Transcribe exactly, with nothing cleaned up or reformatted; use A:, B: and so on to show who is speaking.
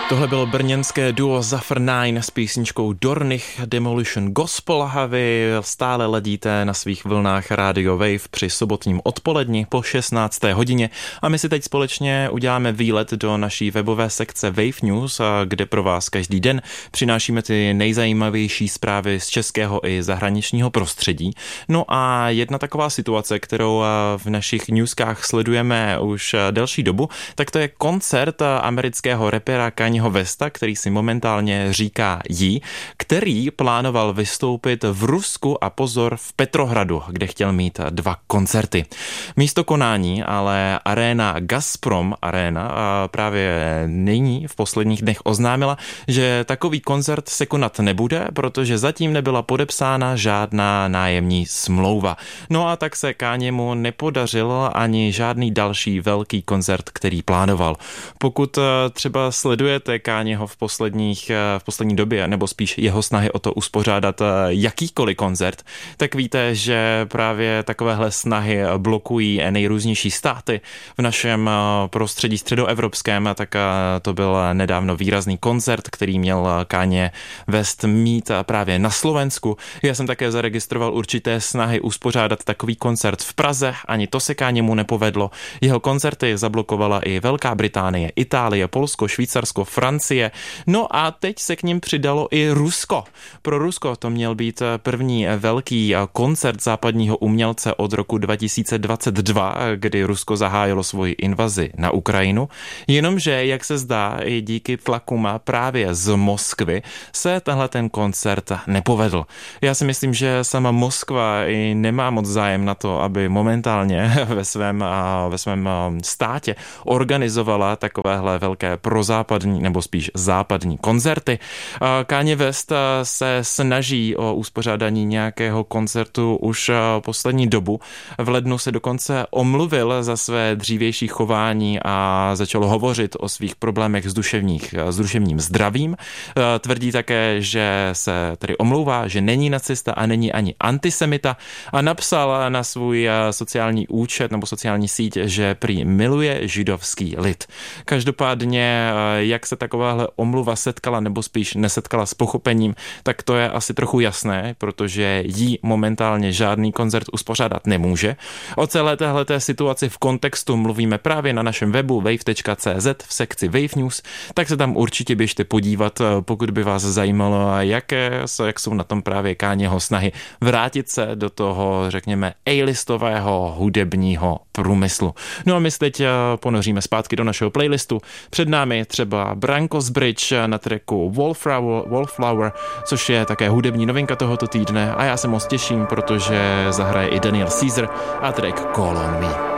A: Tohle bylo brněnské duo Zafr Nine s písničkou Dornich Demolition Gospel a vy stále ledíte na svých vlnách Radio Wave při sobotním odpoledni po šestnácté hodině a my si teď společně uděláme výlet do naší webové sekce Wave News, kde pro vás každý den přinášíme ty nejzajímavější zprávy z českého i zahraničního prostředí. No a jedna taková situace, kterou v našich newskách sledujeme už delší dobu, tak to je koncert amerického rapera Kanyeho Westa, který si momentálně říká Yee, který plánoval vystoupit v Rusku a pozor v Petrohradu, kde chtěl mít dva koncerty. Místo konání ale aréna Gazprom Arena právě nyní v posledních dnech oznámila, že takový koncert se konat nebude, protože zatím nebyla podepsána žádná nájemní smlouva. No a tak se Kanyemu nepodařil ani žádný další velký koncert, který plánoval. Pokud třeba sledujete Kanyeho v posledních, v poslední době, nebo spíš jeho snahy o to uspořádat jakýkoliv koncert, tak víte, že právě takovéhle snahy blokují nejrůznější státy v našem prostředí středoevropském, tak to byl nedávno výrazný koncert, který měl Kanye West mít právě na Slovensku. Já jsem také zaregistroval určité snahy uspořádat takový koncert v Praze, ani to se Kanyemu nepovedlo. Jeho koncerty zablokovala i Velká Británie, Itálie, Polsko, Švýcarsko, Francie. No a teď se k nim přidalo i Rusko. Pro Rusko to měl být první velký koncert západního umělce od roku dva tisíce dvacet dva, kdy Rusko zahájilo svoji invazi na Ukrajinu. Jenomže, jak se zdá, i díky tlakům právě z Moskvy se tenhle ten koncert nepovedl. Já si myslím, že sama Moskva i nemá moc zájem na to, aby momentálně ve svém, ve svém státě organizovala takovéhle velké prozápadní nebo spíš západní koncerty. Kanye West se snaží o uspořádání nějakého koncertu už poslední dobu. V lednu se dokonce omluvil za své dřívější chování a začal hovořit o svých problémech s, duševních, s duševním zdravím. Tvrdí také, že se tedy omlouvá, že není nacista a není ani antisemita a napsal na svůj sociální účet nebo sociální síť, že prý miluje židovský lid. Každopádně, jak se takováhle omluva setkala nebo spíš nesetkala s pochopením, tak to je asi trochu jasné, protože jí momentálně žádný koncert uspořádat nemůže. O celé téhleté situaci v kontextu mluvíme právě na našem webu wave tečka cé zet v sekci Wave News, tak se tam určitě běžte podívat, pokud by vás zajímalo, jaké jak jsou na tom právě Kanyeho snahy vrátit se do toho, řekněme, A-listového hudebního průmyslu. No a my se teď ponoříme zpátky do našeho playlistu. Před námi třeba Brankos Bridge na tracku Wallflower, Wallflower, což je také hudební novinka tohoto týdne a já se moc těším, protože zahraje i Daniel Caesar a track Call on Me.